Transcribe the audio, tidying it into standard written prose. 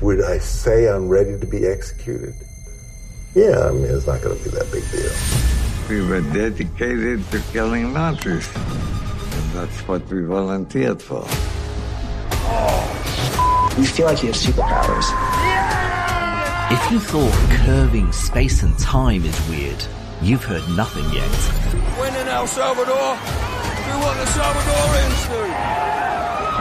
Would I say I'm ready to be executed? Yeah, I mean, it's not going to be that big deal. We were dedicated to killing Nazis. And that's what we volunteered for. You feel like you have superpowers. If you thought curving space and time is weird, you've heard nothing yet. When in El Salvador, we want the Salvadorians to.